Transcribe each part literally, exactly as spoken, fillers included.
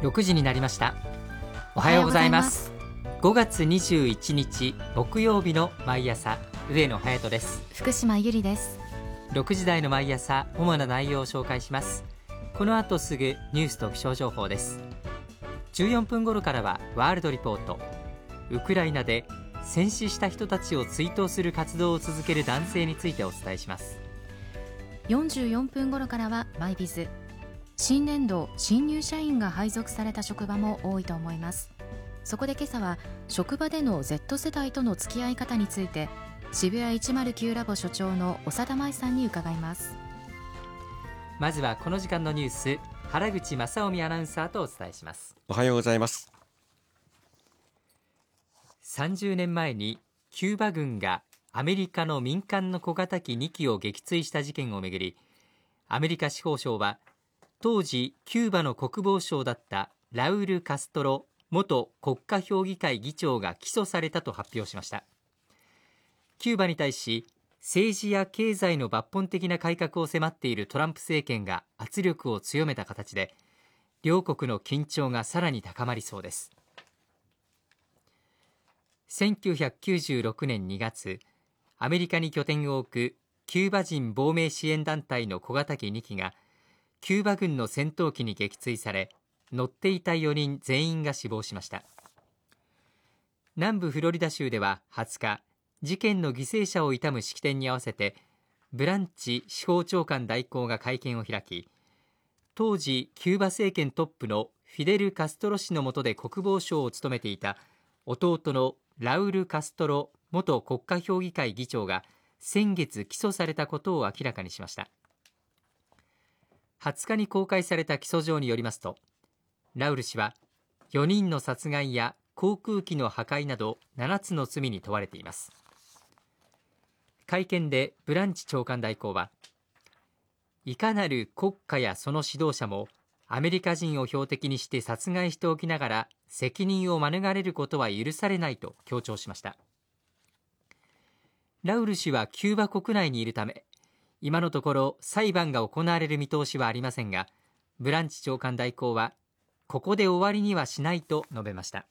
ろくじになりました。おはようございます。ごがつにじゅういちにち木曜日の毎朝、上野隼人です。 福島ゆりです。 ろくじ台の毎朝、主な内容を紹介します。この後すぐニュースと気象情報です。じゅうよんぷん頃からはワールドリポート。ウクライナで戦死した人たちを追悼する活動を続ける男性についてお伝えします。 よんじゅうよんぷん頃からはマイビズ。新年度、新入社員が配属された職場も多いと思います。そこで今朝は職場での Z 世代との付き合い方について、渋谷いちまるきゅうラボ所長の長田舞さんに伺います。 まずはこの時間のニュース、原口正臣アナウンサーとお伝えします。 おはようございます。 さんじゅうねんまえにキューバ軍がアメリカの民間の小型機にきを撃墜した事件をめぐり、アメリカ司法省は当時キューバの国防相だったラウル・カストロ元国家評議会議長が起訴されたと発表しました。キューバに対し政治や経済の抜本的な改革を迫っているトランプ政権が圧力を強めた形で、両国の緊張がさらに高まりそうです。せんきゅうひゃくきゅうじゅうろくねんにがつ、アメリカに拠点を置くキューバ人亡命支援団体の小型機にきがキューバ軍の戦闘機に撃墜され、乗っていたよにん全員が死亡しました。南部フロリダ州でははつか、事件の犠牲者を悼む式典に合わせてブランチ司法長官代行が会見を開き、当時キューバ政権トップのフィデル・カストロ氏の下で国防相を務めていた弟のラウル・カストロ元国家評議会議長が先月起訴されたことを明らかにしました。はつかに公開された起訴状によりますと、ラウル氏はよにんの殺害や航空機の破壊などななつの罪に問われています。会見でブランチ長官代行は、いかなる国家やその指導者もアメリカ人を標的にして殺害しておきながら責任を免れることは許されないと強調しました。ラウル氏はキューバ国内にいるため、今のところ裁判が行われる見通しはありませんが、ブランチ長官代行はここで終わりにはしないと述べました。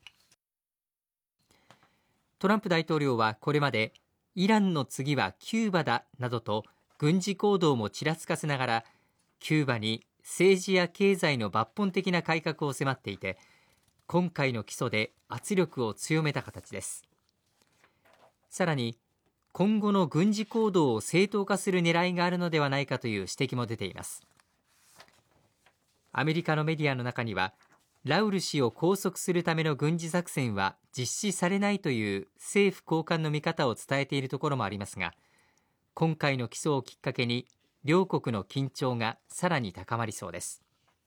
トランプ大統領はこれまでイランの次はキューバだなどと軍事行動もちらつかせながら、キューバに政治や経済の抜本的な改革を迫っていて、今回の起訴で圧力を強めた形です。さらに今後の軍事行動を正当化する狙いがあるのではないかという指摘も出ています。アメリカのメディアの中には、ラウル氏を拘束するための軍事作戦は実施されないという政府高官の見方を伝えているところもありますが、今回の起訴をきっかけに両国の緊張がさらに高まりそうです。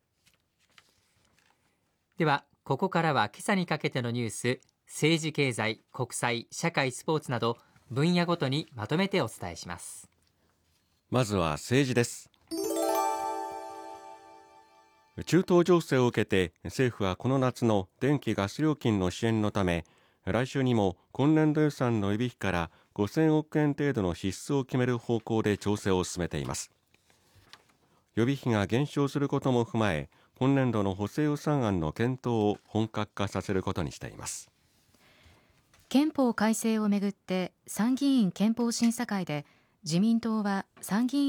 ではここからは今朝にかけてのニュース、政治経済国際社会スポーツなど分野ごとにまとめてお伝えします。 まずは政治です。中東情勢を受けて政府はこの夏の電気・ガス料金の支援のため、来週にも今年度予算の予備費からごせんおくえん程度の支出を決める方向で調整を進めています。予備費が減少することも踏まえ、今年度の補正予算案の検討を本格化させることにしています。 憲法改正をめぐって参議院憲法審査会で自民党は参議院